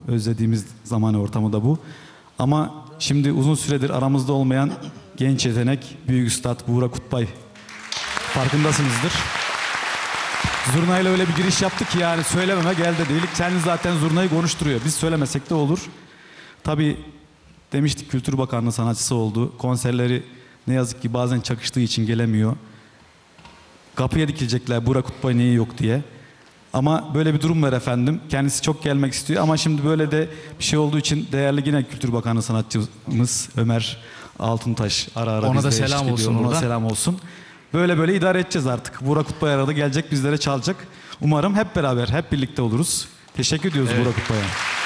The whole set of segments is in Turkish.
Özlediğimiz zaman ortamı da bu. Ama şimdi uzun süredir aramızda olmayan genç yetenek Büyük Üstad Buğra Kutbay. Farkındasınızdır. Zurnayla öyle bir giriş yaptık ki yani söylememe gel de değil. Kendi zaten zurnayı konuşturuyor. Biz söylemesek de olur. Tabii demiştik Kültür Bakanlığı sanatçısı oldu. Konserleri ne yazık ki bazen çakıştığı için gelemiyor. Kapıya dikilecekler Buğra Kutbay niye yok diye. Ama böyle bir durum var efendim. Kendisi çok gelmek istiyor ama şimdi böyle de bir şey olduğu için değerli yine Kültür Bakanı sanatçımız Ömer Altuntaş ara ara ona da bizle selam eşlik olsun ediyor. burada. Ona selam olsun. Böyle idare edeceğiz artık. Buğra Kutbay arada gelecek bizlere çalacak. Umarım hep beraber, hep birlikte oluruz. Teşekkür ediyoruz Buğra Kutbay'a.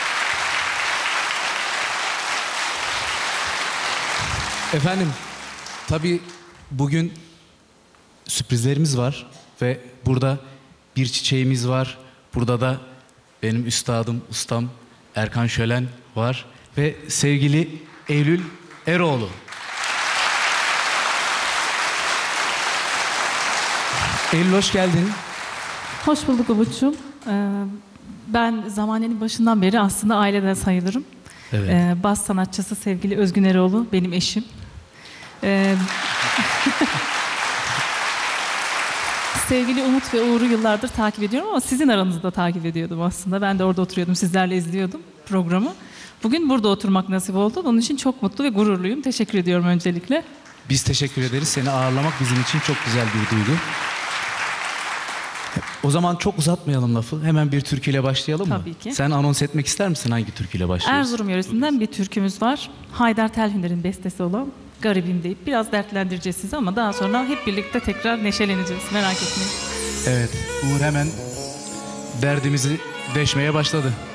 Efendim, tabii bugün sürprizlerimiz var ve burada bir çiçeğimiz var. Burada da benim üstadım, ustam Erkan Şölen var ve sevgili Eylül Eroğlu. Eylül hoş geldin. Hoş bulduk Umut'cum. Ben Zamanenin başından beri aslında aileden sayılırım. Evet. Bas sanatçısı sevgili Özgün Eroğlu benim eşim. Sevgili Umut ve Uğur'u yıllardır takip ediyorum ama sizin aranızda takip ediyordum aslında. Ben de orada oturuyordum, sizlerle izliyordum programı. Bugün burada oturmak nasip oldu. Onun için çok mutlu ve gururluyum. Teşekkür ediyorum öncelikle. Biz teşekkür ederiz. Seni ağırlamak bizim için çok güzel bir duygu. O zaman çok uzatmayalım lafı. Hemen bir türküyle başlayalım mı? Tabii ki. Sen anons etmek ister misin hangi türküyle başlıyoruz? Erzurum yöresinden bir türkümüz var. Haydar Telhüner'in bestesi olan Garibim deyip biraz dertlendireceğiz sizi ama daha sonra hep birlikte tekrar neşeleneceğiz. Merak etmeyin. Evet. Uğur hemen derdimizi deşmeye başladı.